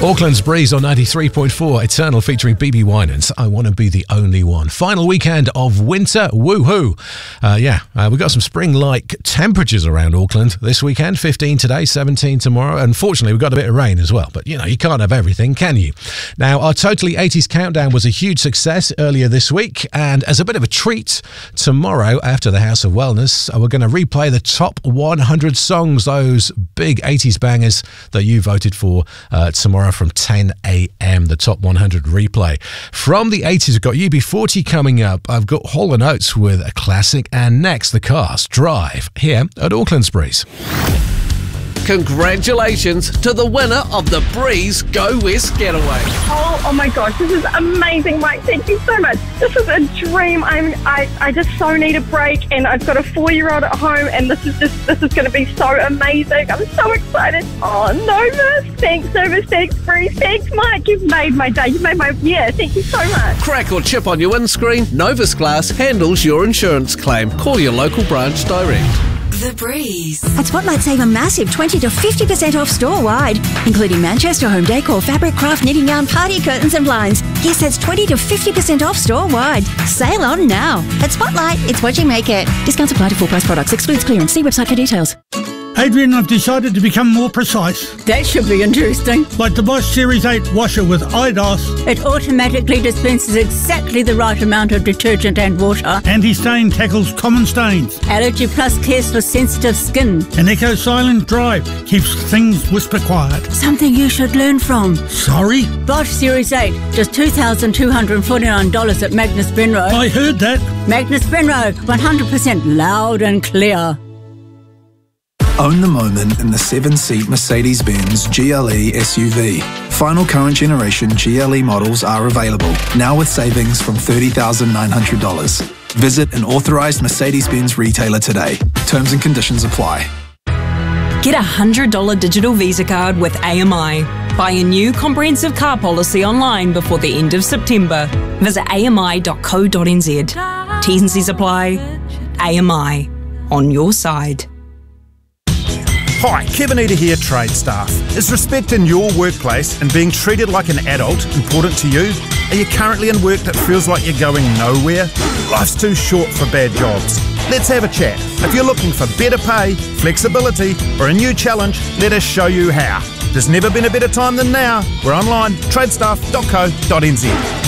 Auckland's Breeze on 93.4, Eternal featuring BB Winans. I want to be the only one. Final weekend of winter, woohoo! We've got some spring-like temperatures around Auckland this weekend. 15 today, 17 tomorrow. Unfortunately, we've got a bit of rain as well. But, you can't have everything, can you? Now, our Totally 80s Countdown was a huge success earlier this week. And as a bit of a treat, tomorrow, after the House of Wellness, we're going to replay the top 100 songs, those big 80s bangers that you voted for tomorrow from 10 a.m, the top 100 replay. From the 80s, we've got UB40 coming up. I've got Hall & Oates with a classic, and next, The Cars Drive, here at Auckland's Breeze. Congratulations to the winner of the Breeze Go West Getaway. Oh my gosh, this is amazing, Mike. Thank you so much. This is a dream. I just so need a break, and I've got a 4-year-old at home, and this is going to be so amazing. I'm so excited. Oh, Novus. Thanks, Novus. Thanks, Breeze. Thanks, Mike. You've made my day. You've made my year. Thank you so much. Crack or chip on your windscreen, Novus Glass handles your insurance claim. Call your local branch direct. The Breeze. At Spotlight, save a massive 20 to 50% off store-wide, including Manchester home decor, fabric, craft, knitting yarn, party curtains and blinds. Yes, that's 20 to 50% off store-wide. Sale on now. At Spotlight, it's what you make it. Discounts apply to full-price products. Excludes clearance. See website for details. Adrian, I've decided to become more precise. That should be interesting. Like the Bosch Series 8 washer with IDOS. It automatically dispenses exactly the right amount of detergent and water. Anti-stain tackles common stains. Allergy Plus cares for sensitive skin. And Eco Silent Drive keeps things whisper quiet. Something you should learn from. Sorry? Bosch Series 8, just $2,249 at Magnus Benroe. I heard that. Magnus Benroe, 100% loud and clear. Own the moment in the 7-seat Mercedes-Benz GLE SUV. Final current generation GLE models are available, now with savings from $30,900. Visit an authorised Mercedes-Benz retailer today. Terms and conditions apply. Get a $100 digital Visa card with AMI. Buy a new comprehensive car policy online before the end of September. Visit ami.co.nz. T's and C's apply. AMI. On your side. Hi, Kevin Eder here, Trade Staff. Is respect in your workplace and being treated like an adult important to you? Are you currently in work that feels like you're going nowhere? Life's too short for bad jobs. Let's have a chat. If you're looking for better pay, flexibility, or a new challenge, let us show you how. There's never been a better time than now. We're online, tradestaff.co.nz.